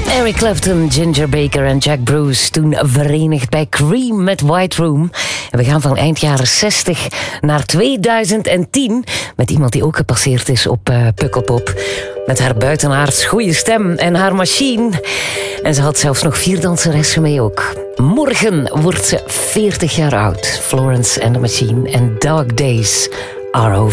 Eric Clapton, Ginger Baker en Jack Bruce, toen verenigd bij Cream met White Room. En we gaan van eind jaren 60 naar 2010 met iemand die ook gepasseerd is op Pukkelpop. Met haar buitenaards goede stem en haar machine. En ze had zelfs nog 4 danseressen mee ook. Morgen wordt ze 40 jaar oud. Florence and the Machine en Dark Days are over.